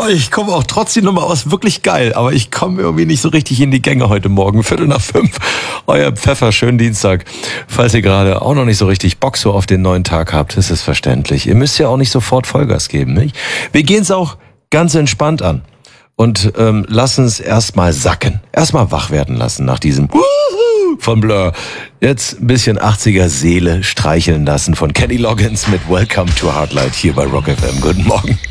ich komme auch trotz die Nummer aus, wirklich geil. Aber ich komme irgendwie nicht so richtig in die Gänge heute Morgen. 4:45, euer Pfeffer, schönen Dienstag. Falls ihr gerade auch noch nicht so richtig Bock so auf den neuen Tag habt, ist es verständlich. Ihr müsst ja auch nicht sofort Vollgas geben, nicht? Wir gehen es auch ganz entspannt an. Und lassen es erstmal sacken. Erstmal wach werden lassen nach diesem von Blur. Jetzt ein bisschen 80er Seele streicheln lassen von Kenny Loggins mit Welcome to Heartlight hier bei Rock FM. Guten Morgen.